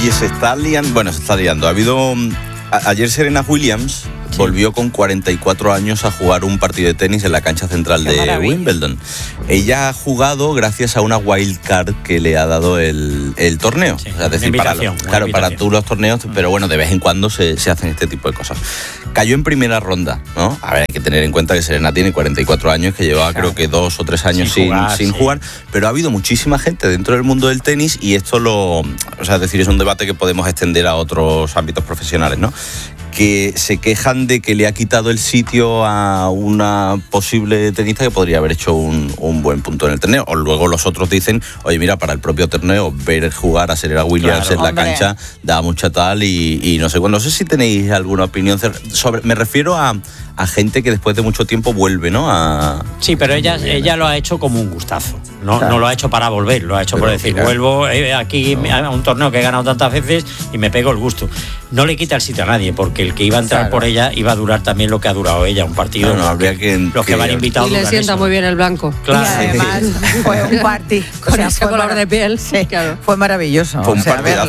Oye, se está liando. Ha habido... Ayer Serena Williams volvió con 44 años a jugar un partido de tenis en la cancha central de Wimbledon. Ella ha jugado gracias a una wild card que le ha dado el torneo. Sí, o sea, es decir, para todos los torneos, pero bueno, de vez en cuando se hacen este tipo de cosas. Cayó en primera ronda, ¿no? A ver, hay que tener en cuenta que Serena tiene 44 años, que llevaba creo que 2 o 3 años sin jugar, pero ha habido muchísima gente dentro del mundo del tenis y esto es decir, es un debate que podemos extender a otros ámbitos profesionales, ¿no? Que se quejan de que le ha quitado el sitio a una posible tenista que podría haber hecho un buen punto en el torneo. O luego los otros dicen, oye, mira, para el propio torneo, ver jugar a Serena Williams en la cancha da mucha tal y no sé. Bueno, no sé si tenéis alguna opinión sobre... Me refiero a gente que después de mucho tiempo vuelve, ¿no? Sí, pero ella lo ha hecho como un gustazo. No lo ha hecho para volver, lo ha hecho por decir, vuelvo aquí a un torneo que he ganado tantas veces y me pego el gusto. No le quita el sitio a nadie, porque el que iba a entrar por ella iba a durar también lo que ha durado ella, un partido. Habría los que van invitados. Y le sienta muy bien el blanco. Claro. Y además fue un partido con ese color de piel. Sí, claro. Fue maravilloso. Fue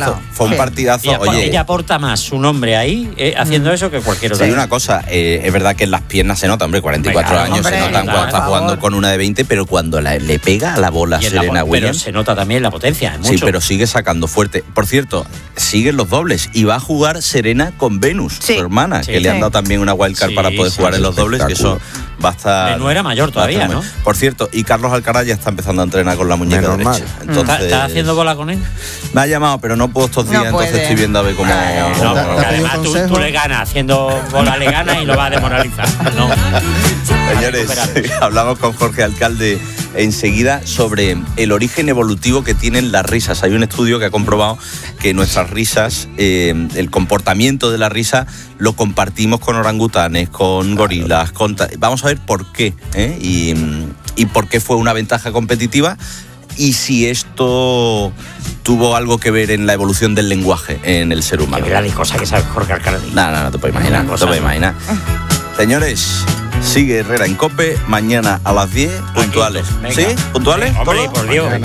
un partidazo. Ella aporta más su nombre ahí haciendo eso que cualquier otro. Sí, una cosa, es verdad que en las piernas se nota, hombre, 44 años se notan cuando está jugando con una de 20, pero cuando le pega a la bola Serena Williams. Pero se nota también la potencia, mucho. Sí, pero sigue sacando fuerte. Por cierto, siguen los dobles y va a jugar Serena con Venus, su hermana, que le han dado también una wildcard para poder jugar en los dobles, que eso va a estar... Venus era mayor todavía, ¿no? Por cierto, y Carlos Alcaraz ya está empezando a entrenar con la muñeca derecha. Entonces, ¿Estás haciendo bola con él? Me ha llamado, pero no puedo estos días, entonces estoy viendo a ver cómo... Además tú le ganas, haciendo bola le ganas y lo vas a desmoralizar. No. Señores, hablamos con Jorge Alcalde enseguida sobre el origen evolutivo que tienen las risas. Hay un estudio que ha comprobado que nuestras risas, el comportamiento de la risa, lo compartimos con orangutanes, con gorilas, vamos a ver por qué, y por qué fue una ventaja competitiva y si esto tuvo algo que ver en la evolución del lenguaje en el ser humano. Hay cosas que sabe Jorge Alcalde. No te puedes imaginar, no te puedes imaginar. Señores, sigue Herrera en COPE, mañana a las 10, puntuales. ¿Sí? ¿Puntuales? Hombre, por Dios.